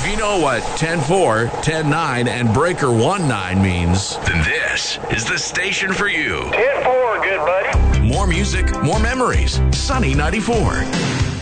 If you know what 10-4, 10-9, and breaker 1-9 means, then this is the station for you. 10-4, good buddy. More music, more memories. Sunny 94.